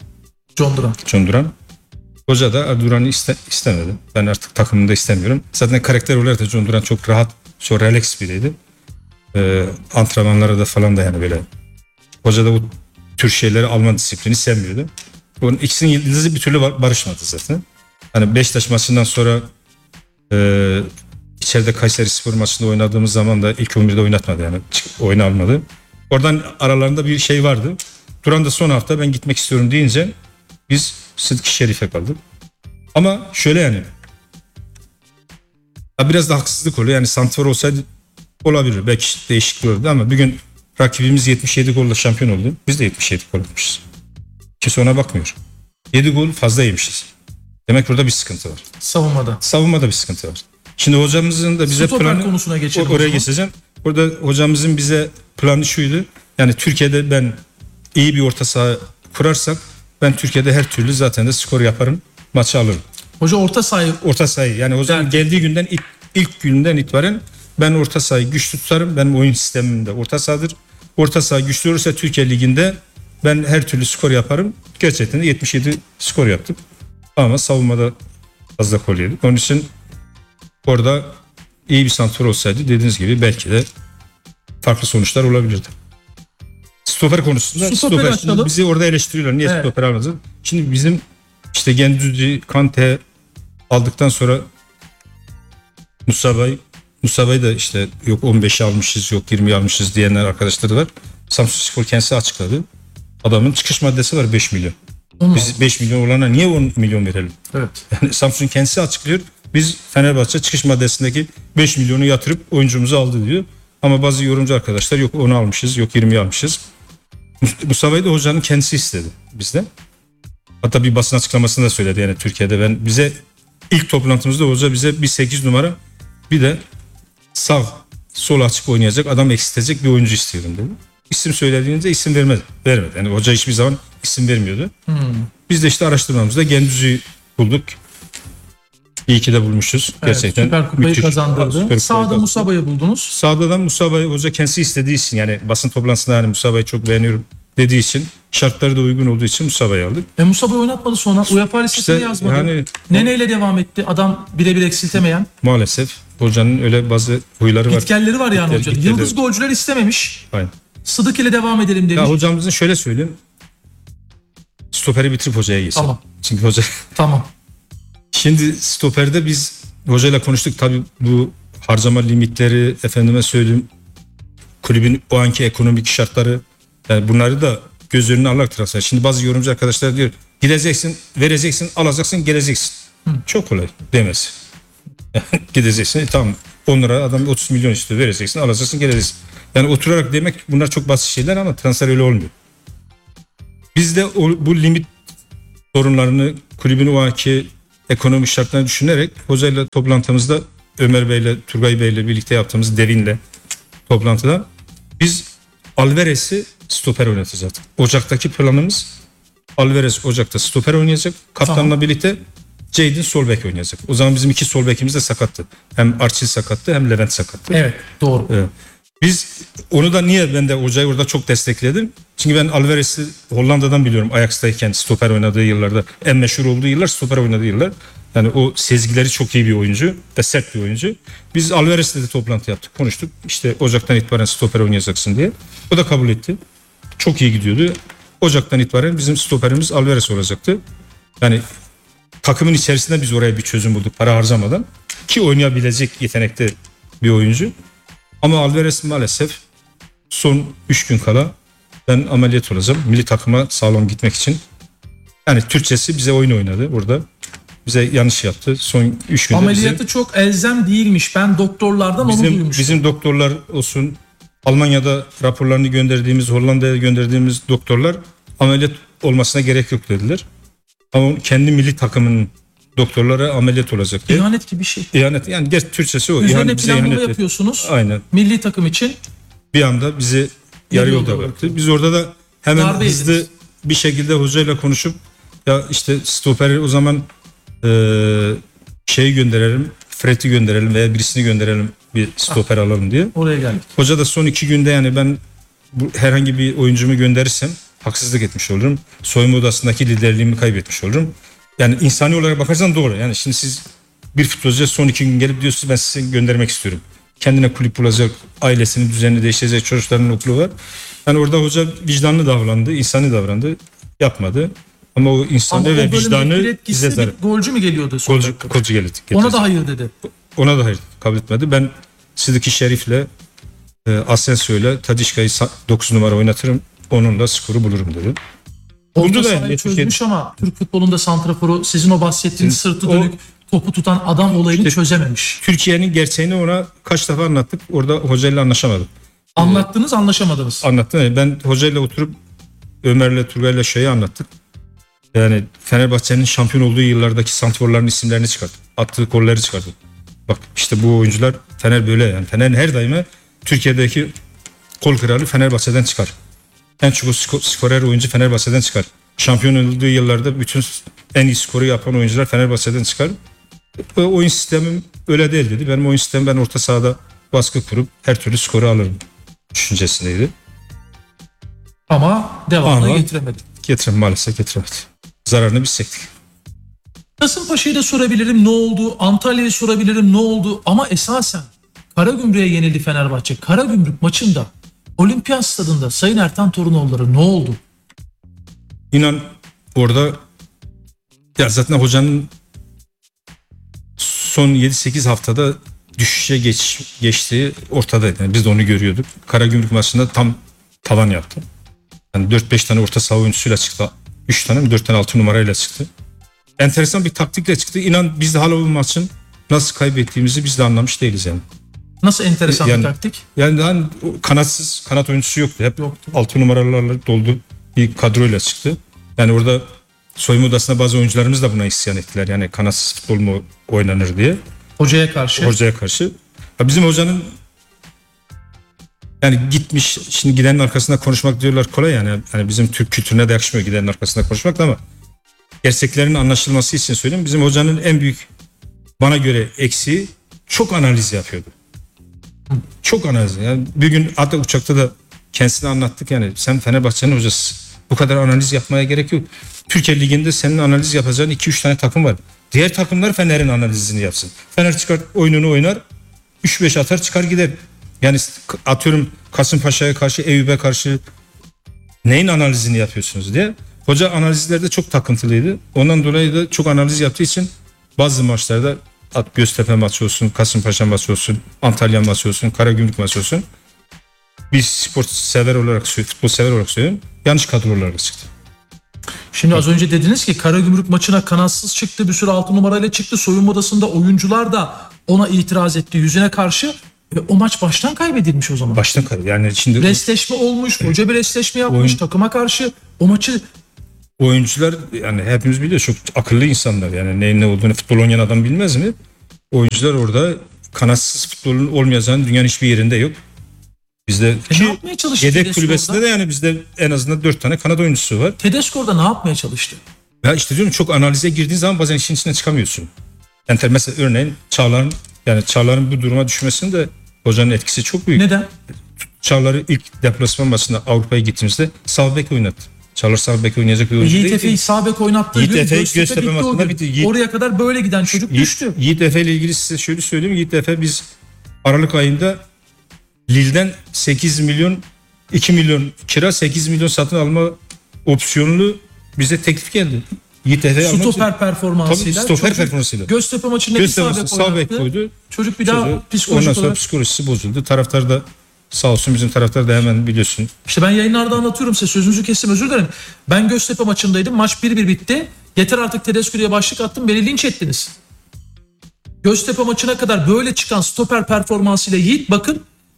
John Duran. Hoca da Duran'ı istemedi. Ben artık takımında istemiyorum. Zaten karakter olarak da John Duran çok rahat, çok relax biriydi. Antrenmanlara da falan da yani böyle. Hoca da bu tür şeyleri alma disiplini sevmiyordu. Bunun ikisinin yıldızı bir türlü barışmadı zaten. Hani Beşiktaş maçından sonra içeride Kayserispor maçında oynadığımız zaman da ilk 11'de oynatmadı yani. Oyunu almadı. Oradan aralarında bir şey vardı. Duran da son hafta ben gitmek istiyorum deyince biz Sıdıkı Şerif'e kaldık. Ama şöyle yani biraz da haksızlık oluyor. Yani santrfor olsaydı olabilir. Belki değişiklik olurdu ama bugün rakibimiz 77 golle şampiyon oldu. Biz de 77 gol atmışız. Kimse ona bakmıyor. 7 gol fazla yemişiz. Demek burada bir sıkıntı var. Savunmada bir sıkıntı var. Şimdi hocamızın da bize Stoper planı, konusuna geçelim. oraya geçeceğim. Burada hocamızın bize planı şuydu. Yani Türkiye'de ben iyi bir orta saha kurarsak ben Türkiye'de her türlü zaten de skor yaparım. Maçı alırım. Hoca orta sahayı Yani hocam geldiği günden ilk günden itibaren ben orta sahayı güçlü tutarım. Benim oyun sistemimde orta sahadır. Orta saha güçlü olursa Türkiye Ligi'nde ben her türlü skor yaparım. Gerçekten de 77 skor yaptık. Ama savunmada fazla gol yedik. Onun için orada iyi bir santrfor olsaydı dediğiniz gibi belki de farklı sonuçlar olabilirdi. Stoper konusunda stoper bizi orada eleştiriyorlar. Niye stoper almadın? Şimdi bizim işte Gendüzi, Kante aldıktan sonra Musaba'yı da işte yok 15'i almışız, yok 20'yi almışız diyenler arkadaşları var. Samsunspor kendisi açıkladı. Adamın çıkış maddesi var 5 milyon. Biz 5 milyon olana niye 10 milyon verelim? Evet. Yani Samsun kendisi açıklıyor. Biz Fenerbahçe çıkış maddesindeki 5 milyonu yatırıp oyuncumuzu aldı diyor. Ama bazı yorumcu arkadaşlar yok 10'u almışız, yok 20'yi almışız. Mustafa'yı da hocanın kendisi istedi bizden. Hatta bir basın açıklamasında söyledi yani Türkiye'de bize ilk toplantımızda hoca bize bir 8 numara bir de sağ sol açık oynayacak adam eksiltecek bir oyuncu istiyorum dedi. İsim söylediğince isim vermedi. Yani hoca hiçbir zaman isim vermiyordu. Biz de işte araştırmamızda Gendüz'ü bulduk. İyi ki de bulmuşuz. Evet, Gerçekten Süper Kupayı müthiş. kazandırdı. Süper Kupayı Sağda kazandı. Musaba'yı buldunuz. Sağda Musaba'yı hoca kendisi istediği için yani basın toplantısında hani Musaba'yı çok beğeniyorum dediği için şartları da uygun olduğu için Musaba'yı aldık. Musaba'yı oynatmadı sonra. UEFA listesine İşte yazmadı. yani- Neneyle devam etti. Adam birebir eksiltemeyen. Maalesef hocanın öyle bazı huyları var. Gitgelleri var yani hocanın. Gitgelleri. Yıldız golcüler istememiş. Aynen. Sıdık ile devam edelim demiş. Ya hocamızın şöyle söyleyeyim. Stoperi bitirip hocaya gitsin. Tamam. Çünkü hoca Tamam. şimdi stoperde biz hocayla konuştuk. Tabii bu harcama limitleri efendime söyleyeyim kulübün o anki ekonomik şartları yani bunları da göz önüne alarak transfer. Şimdi bazı yorumcu arkadaşlar diyor gideceksin, vereceksin, alacaksın, geleceksin. Çok kolay demesi. Gideceksin tamam 10 lira adam 30 milyon istiyor vereceksin, alacaksın, geleceksin. Yani oturarak demek bunlar çok basit şeyler ama transfer öyle olmuyor. Biz de bu limit sorunlarını kulübün o anki ekonomik şartlarını düşünerek hocayla toplantımızda Ömer Bey'le Turgay Bey'le birlikte yaptığımız Devin'le toplantıda biz Alvarez'i stoper oynatacağız. Ocak'taki planımız Alvarez Ocak'ta stoper oynayacak. Kaptanla Tamam. birlikte Jadon sol bek oynayacak. O zaman bizim iki sol bekimiz de sakattı. Hem Arçil sakattı hem Levent sakattı. Evet doğru. Evet. Biz onu da niye ben de hocayı orada çok destekledim. Çünkü ben Alvarez'i Hollanda'dan biliyorum Ajax'tayken stoper oynadığı yıllarda en meşhur olduğu yıllar stoper oynadığı yıllar. Yani o sezgileri çok iyi bir oyuncu ve sert bir oyuncu. Biz Alvarez'le de toplantı yaptık konuştuk. İşte Ocak'tan itibaren stoper oynayacaksın diye. O da kabul etti. Çok iyi gidiyordu. Ocak'tan itibaren bizim stoperimiz Alvarez olacaktı. Yani takımın içerisinde biz oraya bir çözüm bulduk para harcamadan. Ki oynayabilecek yetenekte bir oyuncu. Ama Alvarez maalesef son 3 gün kala ben ameliyat olacağım. Milli takıma sağlam gitmek için. Yani Türkçesi bize oyun oynadı burada. Bize yanlış yaptı. Son 3 günde Ameliyatı çok elzem değilmiş. Ben doktorlardan onu duymuştum. bizim doktorlar olsun Almanya'da raporlarını gönderdiğimiz Hollanda'ya gönderdiğimiz doktorlar ameliyat olmasına gerek yok dediler. Ama kendi milli takımının doktorlara ameliyat olacak diye. İhanet gibi bir şey. İhanet yani Türkçesi o. Üzerine bize planlama ihanet etti. yapıyorsunuz. Aynen. Milli takım için Bir anda bizi yarı yolda bıraktı. Biz orada da hemen Darbe hızlı yediniz. bir şekilde hocayla konuşup ya işte stoperi o zaman şeyi gönderelim, Fred'i gönderelim veya birisini gönderelim bir stoper alalım diye. Oraya geldik. Hoca da son 2 günde yani ben herhangi bir oyuncumu gönderirsem haksızlık etmiş olurum. Soyunma odasındaki liderliğimi kaybetmiş olurum. Yani insani olarak bakarsan doğru. Yani şimdi siz bir futbolcuya son 2 gün gelip diyorsunuz ben sizi göndermek istiyorum. Kendine kulüp bulacak, ailesinin düzenini değiştirecek, çocuklarının okulu var. Yani orada hoca vicdanlı davrandı, insani davrandı. Yapmadı. Ama o Ama insanı o ve bölümde vicdanı bize etkisi zarar. bir golcü mü geliyordu? son dakika? Kolcu getirdi. Ona da hayır dedi. Ona da hayır kabul etmedi. Ben Sıdıki Şerif'le Asensio'yla Tadişka'yı 9 numara oynatırım. Onunla skoru bulurum dedi. Orta Buldu da sahayı yani, çözmüş ama Türk futbolunda santraforu sizin o bahsettiğiniz sırtı O- dönük topu tutan adam olayını İşte- çözememiş. Türkiye'nin gerçeğini ona kaç defa anlattık. Orada hocayla anlaşamadım. Anlattınız anlaşamadınız. Anlattım. Ben hocayla oturup Ömer'le Turgay'la şeyi anlattık. Yani Fenerbahçe'nin şampiyon olduğu yıllardaki santrforların isimlerini çıkarttı. Attığı golleri çıkarttı. Bak işte bu oyuncular Fener böyle yani. Fener'in her daima Türkiye'deki gol kralı Fenerbahçe'den çıkar. En çok skorer oyuncu Fenerbahçe'den çıkar. Şampiyon olduğu yıllarda bütün en iyi skoru yapan oyuncular Fenerbahçe'den çıkar. Oyun sistemim öyle değil dedi. Benim oyun sistemim ben orta sahada baskı kurup her türlü skoru alırım düşüncesindeydi. Ama devamlı Ama- getiremedi. Maalesef getiremedi. Zararını biz çektik. Kasımpaşa'yı da sorabilirim ne oldu? Antalya'yı sorabilirim ne oldu? Ama esasen Karagümrük'e yenildi Fenerbahçe. Karagümrük maçında Olimpiyat Stadında Sayın Ertan Torunoğulları ne oldu? İnan orada ya zaten hocanın son 7-8 haftada düşüşe geçtiği ortadaydı. Yani biz de onu görüyorduk. Karagümrük maçında tam tavan yaptı. Yani 4-5 tane orta saha oyuncusuyla çıktı 3 tane mi 4 tane 6 numarayla çıktı. Enteresan bir taktikle çıktı. İnan biz de hala bu maçın nasıl kaybettiğimizi biz de anlamış değiliz yani. Nasıl enteresan Yani- bir taktik? Yani hani kanat oyuncusu yoktu. Hep Yoktu. 6 numaralarla doldu bir kadroyla çıktı. Yani orada soyunma odasında bazı oyuncularımız da buna isyan ettiler. Yani kanatsız futbol mu oynanır diye Hocaya karşı. hocaya karşı. Ya bizim hocanın yani gitmiş, şimdi gidenin arkasında konuşmak diyorlar kolay yani. Hani bizim Türk kültürüne de yakışmıyor gidenin arkasında konuşmak da, ama gerçeklerin anlaşılması için söyleyeyim. Bizim hocanın en büyük bana göre eksiği çok analiz yapıyordu. Çok analiz. Yani bir gün hatta uçakta da kendisine anlattık, yani sen Fenerbahçe'nin hocası. Bu kadar analiz yapmaya gerek yok. Türkiye Ligi'nde senin analiz yapacağın 2-3 tane takım var. Diğer takımlar Fener'in analizini yapsın. Fener çıkar oyununu oynar, 3-5 atar çıkar gider. Yani atıyorum Kasımpaşa'ya karşı, Eyüp'e karşı neyin analizini yapıyorsunuz diye. Hoca analizlerde çok takıntılıydı. Ondan dolayı da çok analiz yaptığı için bazı maçlarda Göztepe maçı olsun, Kasımpaşa maçı olsun, Antalya maçı olsun, Karagümrük maçı olsun, bir spor sever olarak, futbol sever olarak söylüyorum, yanlış kadrolarla çıktı. Şimdi az önce dediniz ki Karagümrük maçına kanatsız çıktı, bir sürü 6 numarayla çıktı. Soyunma odasında oyuncular da ona itiraz etti yüzüne karşı. O maç baştan kaybedilmiş o zaman. Baştan kaydı. Yani şimdi Restleşme olmuş, hoca bir restleşme yapmış takıma karşı. O maçı oyuncular, yani hepimiz biliyoruz, çok akıllı insanlar. Yani neyin ne olduğunu futbol oynayan adam bilmez mi? Oyuncular orada kanatsız futbolun olmayacağını dünyanın hiçbir yerinde yok. Bizde ne yapmaya çalıştı yedek Tedesco kulübesinde orada? de yani bizde en azından 4 tane kanat oyuncusu var. Tedesco orada ne yapmaya çalıştı? Ya işte diyorum, çok analize girdiğin zaman bazen işin içine çıkamıyorsun. Yani mesela örneğin Çağlar'ın bu duruma düşmesinde hocanın etkisi çok büyük. Neden? Çağlar'ı ilk deplasman maçında Avrupa'ya gittiğimizde sağ bek oynattı. Çağlar sağ bek oynayacak bir oyuncu Yiğit değil. Efe'yi sağ bek oynattığı Yiğit gün Efe Göztepe Göztepe bitti o maçında gün. bitti. Oraya kadar böyle giden çocuk düştü. Yiğit Efe ile ilgili size şöyle söyleyeyim. Yiğit Efe, biz Aralık ayında Lille'den 8 milyon 2 milyon kira, 8 milyon satın alma opsiyonlu bize teklif geldi. Yiğit Efe'yi almak için. Stoper performansıyla. Tabii, stoper çocuk performansıyla. Göztepe maçında bir Göztepe sağ bek sağ bek oynattı. koydu. Çocuk bir daha Ondan psikolojik sonra olarak. psikolojisi bozuldu. Taraftar da sağ olsun, bizim taraftar da hemen biliyorsun. İşte ben yayınlarda anlatıyorum size, sözünüzü kestim, özür dilerim. Ben Göztepe maçındaydım. Maç 1-1 bitti. Yeter artık Tedesco diye başlık attım. Beni linç ettiniz. Göztepe maçına kadar böyle çıkan stoper performansıyla Yiğit, bakın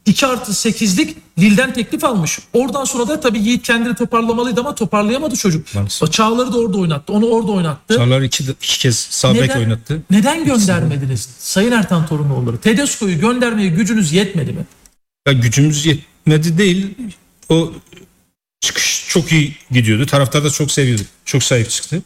2+8'lik Lille'den teklif almış. Oradan sonra da tabii Yiğit kendini toparlamalıydı ama toparlayamadı çocuk. Maalesef. Çağlar'ı da orada oynattı. Onu orada oynattı. Çağlar iki kez sağ bek oynattı. Neden göndermediniz Sayın Ertan Torunoğulları? Tedesco'yu göndermeye gücünüz yetmedi mi? Ya gücümüz yetmedi değil. O çıkış çok iyi gidiyordu. Taraftar da çok seviyordu. Çok sahip çıktı.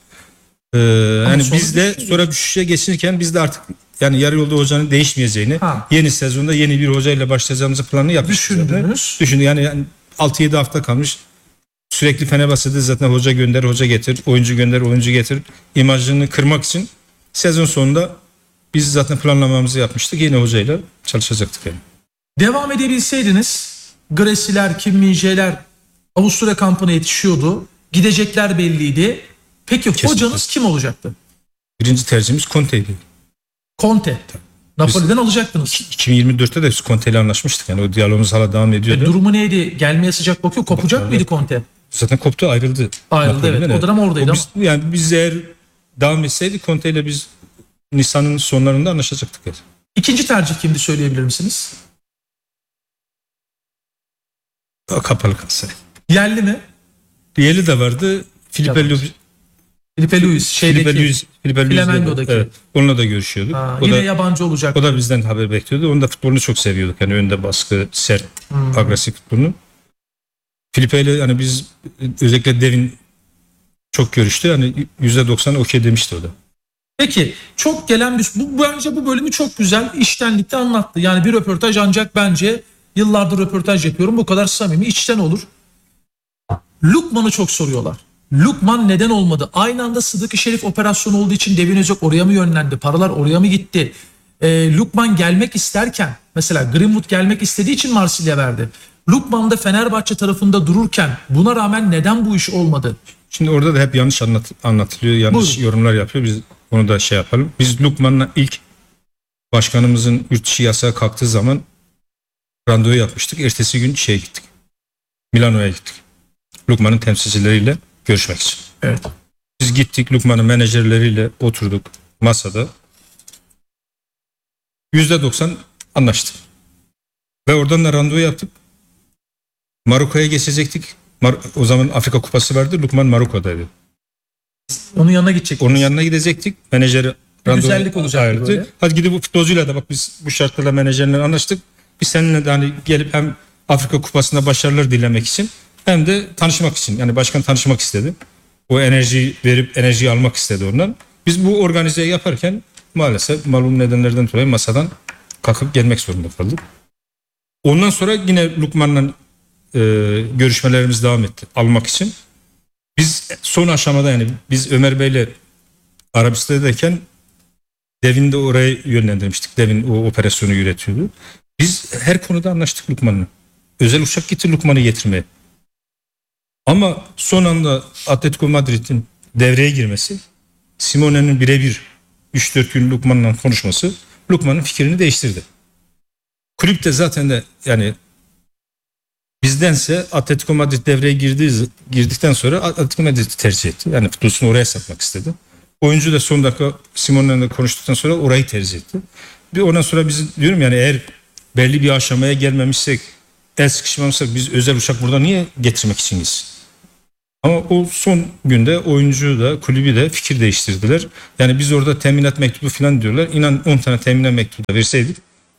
Yani sonra biz de sonra düşüşe geçirken biz de artık yani yarı yolda hocanın değişmeyeceğini, Ha. yeni sezonda yeni bir hocayla başlayacağımızı planını yapmıştık. Düşündünüz. Düşünün yani 6-7 hafta kalmış. Sürekli Fenerbahçe'de zaten hoca gönder, hoca getir, oyuncu gönder, oyuncu getir imajını kırmak için sezon sonunda biz zaten planlamamızı yapmıştık. Yeni hocayla çalışacaktık yani. Devam edebilseydiniz, Gressiler, Kim Min-jae'ler Avusturya kampına yetişiyordu. Gidecekler belliydi. Peki hocanız kim olacaktı? Birinci tercihimiz Conte'ydi. Conte. Napoli'den alacaktınız. 2024'te de biz Conte ile anlaşmıştık. Yani o diyalogumuz hala devam ediyordu. Durumu neydi? Gelmeye sıcak bakıyor. Kopacak mıydı Conte? Zaten koptu, ayrıldı. Ayrıldı, Napoli'den, evet. O dönem oradaydı Yani biz eğer devam etseydik Conte ile biz Nisan'ın sonlarında anlaşacaktık. Yani. İkinci tercih kimdi, söyleyebilir misiniz? O kapalı kalsa. Yerli mi? Diğeri de vardı. Filipe Luis. Flamengo'daki. Evet, onunla da görüşüyorduk. O Yine da, yabancı olacak. o da bizden haber bekliyordu. Onun da futbolunu çok seviyorduk. Yani önde baskı, sert, agresif futbolunu. Filipe ile yani biz özellikle Devin çok görüştü. Yani %90 okey demişti o da. Peki çok gelen bence bu bölümü çok güzel içtenlikle anlattı. Yani bir röportaj ancak bence yıllardır röportaj yapıyorum. Bu kadar samimi, içten olur. Lukman'ı çok soruyorlar. Lukman neden olmadı? Aynı anda Sıdık-ı Şerif operasyonu olduğu için Devin Özök oraya mı yönlendi? Paralar oraya mı gitti? Lukman gelmek isterken, mesela Greenwood gelmek istediği için Marsilya verdi. Lukman da Fenerbahçe tarafında dururken buna rağmen neden bu iş olmadı? Şimdi orada da hep yanlış anlatılıyor. Yanlış Buyurun. yorumlar yapıyor. Biz onu da şey yapalım. Biz Lukman'la ilk başkanımızın yurt dışı yasağı kalktığı zaman randevu yapmıştık. Ertesi gün şeye gittik. Milano'ya gittik. Lukman'ın temsilcileriyle. görüşmek için. Evet. Biz gittik, Lukman'ın menajerleriyle oturduk masada. %90 anlaştık. Ve oradan da randevu yaptık. Maroko'ya geçecektik. O zaman Afrika Kupası vardı. Lukman Maroko'daydı. Onun yanına gidecek. Onun yanına gidecektik. Menajeri güzellik olacak ayırdı. böyle. Hadi gidip bu futbolcuyla da bak biz bu şartlarla menajerle anlaştık. Biz seninle de hani gelip hem Afrika Kupası'nda başarılar dilemek için hem de tanışmak için. Yani başkan tanışmak istedi. O enerjiyi verip enerjiyi almak istedi ondan. Biz bu organizeyi yaparken maalesef malum nedenlerden dolayı masadan kalkıp gelmek zorunda kaldık. Ondan sonra yine Lukman'la görüşmelerimiz devam etti almak için. Biz son aşamada yani biz Ömer Bey'le Arabistan'dayken Devin de oraya yönlendirmiştik. Devin o operasyonu yürütüyordu. Biz her konuda anlaştık Lukman'la. Özel uçak gitti Lukman'ı getirmeye. Ama son anda Atletico Madrid'in devreye girmesi, Simone'nin birebir 3-4 gün Lukman'la konuşması Lukman'ın fikrini değiştirdi. Kulüp de zaten de yani bizdense Atletico Madrid devreye girdikten sonra Atletico Madrid'i tercih etti. Yani futbolcusunu oraya satmak istedi. Oyuncu da son dakika Simone'le konuştuktan sonra orayı tercih etti. Bir ondan sonra biz diyorum yani eğer belli bir aşamaya gelmemişsek, el sıkışmamışsak biz özel uçak burada niye getirmek için gitsin? Ama o son günde oyuncu da kulübü de fikir değiştirdiler. Yani biz orada teminat mektubu falan diyorlar. İnan 10 tane teminat mektubu da verseydik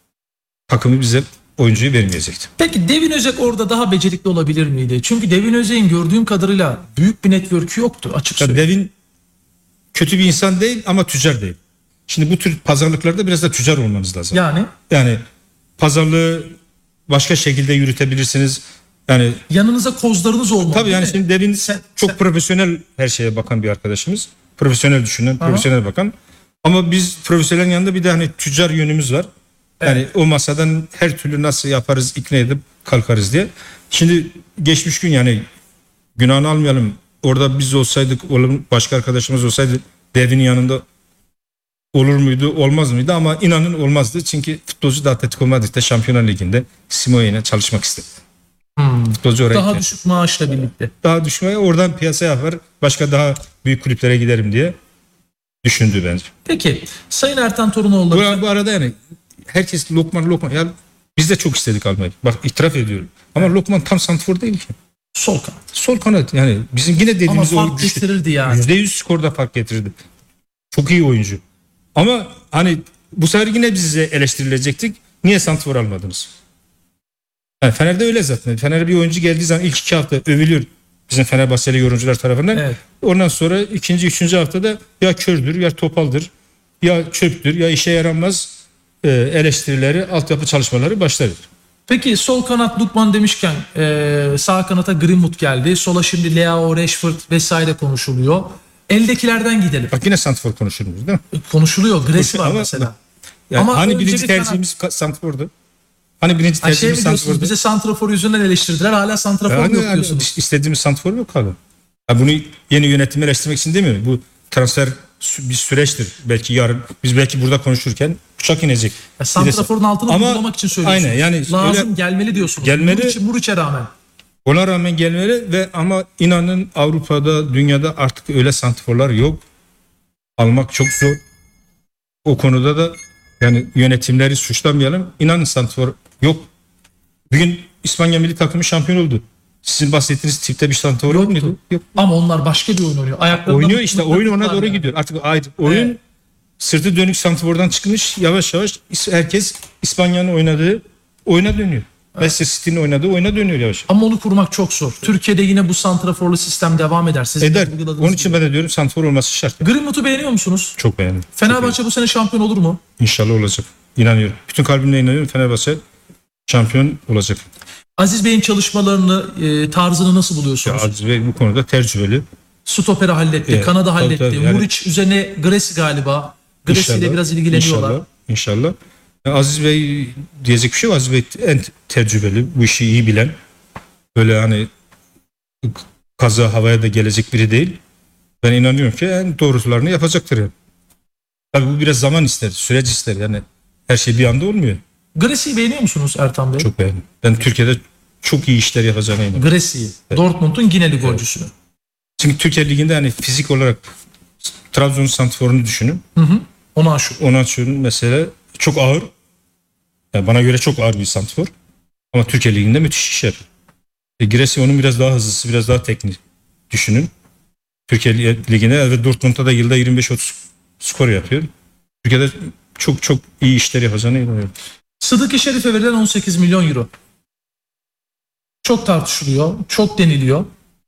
takımı bize oyuncuyu vermeyecekti. Peki Devin Özek orada daha becerikli olabilir miydi? Çünkü Devin Özek'in gördüğüm kadarıyla büyük bir network'ü yoktu açık Ya söyleyeyim. Devin kötü bir insan değil ama tüccar değil. Şimdi bu tür pazarlıklarda biraz da tüccar olmanız lazım. Yani pazarlığı başka şekilde yürütebilirsiniz. Yani yanınıza kozlarınız olmalı. tabii yani değil mi? şimdi Devin çok profesyonel her şeye bakan bir arkadaşımız. Profesyonel düşünen, profesyonel bakan. Ama biz profesyonelin yanında bir de hani tüccar yönümüz var. Yani o masadan her türlü nasıl yaparız ikna edip kalkarız diye. Şimdi geçmiş gün yani günahını almayalım. Orada biz olsaydık, başka arkadaşımız olsaydı Devin'in yanında olur muydu, olmaz mıydı? Ama inanın olmazdı. Çünkü futbolcu da Atletico Madrid'de Şampiyonlar Ligi'nde Simone'yle çalışmak istedi. Futbolcu oraya Daha gitti. düşük maaşla birlikte. Daha düşmeye oradan piyasa yapar. Başka daha büyük kulüplere giderim diye düşündü bence. Peki Sayın Ertan Torunoğlu. Bu arada yani herkes Lokman. Yani biz de çok istedik almayı. Bak itiraf ediyorum. Ama Lokman tam santrfor değil ki. Sol kanat. Sol kanat yani bizim yine dediğimiz Ama fark getirirdi yani. %100 skorda fark getirirdi. Çok iyi oyuncu. Ama hani bu sefer yine bize eleştirilecektik. Niye santrfor almadınız? Yani Fener'de öyle zaten. Fener'e bir oyuncu geldiği zaman ilk 2 hafta övülür. Bizim Fenerbahçeli yorumcular tarafından. Evet. Ondan sonra ikinci, üçüncü haftada ya kördür, ya topaldır, ya çöptür, ya işe yaramaz eleştirileri, altyapı çalışmaları başlar. Peki sol kanat Lukman demişken sağ kanata Greenwood geldi. Sola şimdi Leao, Rashford vesaire konuşuluyor. Eldekilerden gidelim. Bak yine santrfor konuşulmuyor değil mi? Konuşuluyor. Gresi var Ama- mesela. Yani Ama hani önce birinci bir tercihimiz santrfordu. Hani birinci Ay şey tercihimiz mi diyorsunuz santrfordu. bize santrafor yüzünden eleştirdiler. Hala santrafor mu yok diyorsunuz? İstediğimiz santrfor yok abi. Ya bunu yeni yönetimi eleştirmek için demiyorum. Bu transfer bir süreçtir. Belki yarın biz belki burada konuşurken uçak inecek. Ya santraforun altını Ama vurgulamak için söylüyorsunuz. aynen yani lazım öyle, gelmeli diyorsunuz. Gelmeli. Muriç'e rağmen. ona rağmen gelmeli ve ama inanın Avrupa'da, dünyada artık öyle santrforlar yok. Almak çok zor. O konuda da yani yönetimleri suçlamayalım. İnanın santrfor yok. Bugün İspanya milli takımı şampiyon oldu. Sizin bahsettiğiniz tipte bir santrfor yok muydu? Yok. Ama onlar başka bir oyun oynuyor. Ayaklarında Oynuyor işte. Oyun ona mutluluk doğru var yani. gidiyor. Artık oyun Evet. sırtı dönük santrfordan çıkmış. Yavaş yavaş herkes İspanya'nın oynadığı oyuna dönüyor. Manchester City'nin oynadığı oyuna dönüyor yavaş. Ama onu kurmak çok zor. Türkiye'de yine bu santraforlu sistem devam eder. Sizin Eder. de vurguladığınız Onun için gibi. ben de diyorum santrfor olması şart. Greenwood'u beğeniyor musunuz? Çok beğendim. Fenerbahçe bu sene şampiyon olur mu? İnşallah olacak. İnanıyorum. Bütün kalbimle inanıyorum Fenerbahçe şampiyon olacak. Aziz Bey'in çalışmalarını, tarzını nasıl Ya buluyorsunuz? Aziz Bey bu konuda tecrübeli. Stopper'i halletti, Evet, Kanada tabii, halletti. tabii, yani- Muriç üzerine Gresi galiba. Gresi ile İnşallah, biraz ilgileniyorlar. İnşallah. Ya Aziz Bey diyecek bir şey yok. Aziz Bey en tecrübeli, bu işi iyi bilen. Böyle hani kaza havaya da gelecek biri değil. Ben inanıyorum ki en doğrularını yapacaktır yani. Tabii bu biraz zaman ister, süreç ister yani. Her şey bir anda olmuyor. Gresi'yi beğeniyor musunuz Ertan Bey? Çok beğendim. Ben Türkiye'de çok iyi işler yapacağına inanıyorum. Gresi'yi. Dortmund'un Gineli golcüsünü. Çünkü Türkiye Ligi'nde hani fizik olarak Trabzon'un santrforunu düşünün. Onu aşıyor. Onaçu'nun mesela çok ağır. Yani bana göre çok ağır bir santrfor. Ama Türkiye Ligi'nde müthiş iş yapıyor. Giresi onun biraz daha hızlısı, biraz daha teknik düşünün. Türkiye Ligi'nde ve Dortmund'da da yılda 25-30 skor yapıyor. Türkiye'de çok çok iyi işler yapacağına inanıyorum. Sıdık-ı Şerif'e verilen 18 milyon euro. Çok tartışılıyor, çok deniliyor.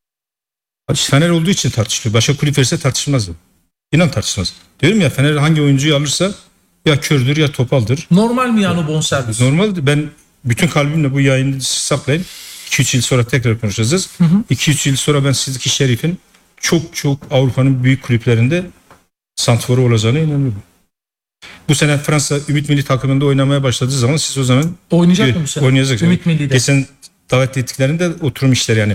Fener olduğu için tartışılıyor. Başka kulüp verirse tartışılmaz. İnan tartışılmaz. Diyorum ya, Fener hangi oyuncuyu alırsa ya kördür ya topaldır. Normal mi yani o bonservis? Normal. Ben bütün kalbimle bu yayını saklayın. 2-3 yıl sonra tekrar konuşacağız. 2-3 yıl sonra ben Sıdık-ı Şerif'in çok çok Avrupa'nın büyük kulüplerinde santrforu olacağına inanıyorum. Bu sene Fransa Ümit Milli takımında oynamaya başladığı zaman siz o zaman Oynayacak mı bu sene? Oynayacak. Ümit Milli'de. Geçen davet ettiklerinde oturum işleri yani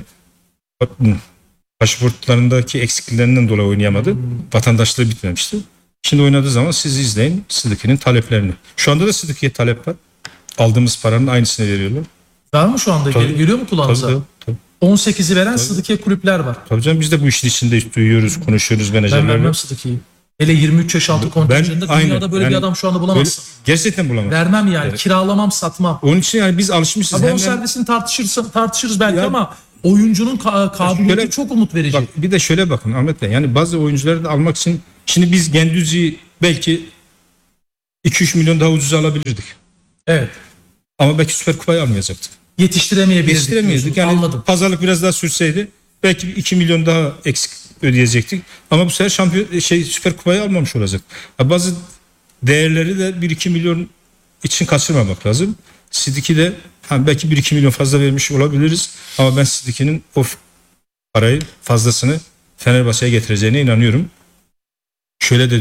pasaportlarındaki eksikliklerinden dolayı oynayamadı. Vatandaşlığı bitmemişti. Şimdi oynadığı zaman siz izleyin Sıdıki'nin taleplerini. Şu anda da Sıdıki'ye talep var. Aldığımız paranın aynısını veriyorlar. Var mı şu anda? Tabii. Geliyor mu kulağınıza? Tabii. 18'i veren Sıdıkiye kulüpler var. Tabii canım, biz de bu işin içinde duyuyoruz, konuşuyoruz Ben menajerlerle. vermem Sıdıki'yi. Hele 23 yaş altı kontenjanında aynen, dünyada böyle bir yani adam şu anda bulamazsın. Gerçekten bulamam. Vermem yani. Kiralamam, satmam. Onun için yani biz alışmışız. Ha, bonservisini tartışırız belki ama oyuncunun kabiliyeti Şöyle- çok umut verici. Bak bir de şöyle bakın Ahmet Bey, yani bazı oyuncuları da almak için şimdi biz Gendüzi'yi belki 2-3 milyon daha ucuza alabilirdik. Evet. Ama belki Süper Kupayı almayacaktık. Yetiştiremeyecektik. Yetiştiremiyorduk. Yani Anladım. pazarlık biraz daha sürseydi belki 2 milyon daha eksik ödeyecektik. Ama bu sefer Süper Kupayı almamış olacak. Bazı değerleri de 1-2 milyon için kaçırmamak lazım. Sidiki de belki 1-2 milyon fazla vermiş olabiliriz. Ama ben Sidiki'nin o parayı fazlasını Fenerbahçe'ye getireceğine inanıyorum. Şöyle de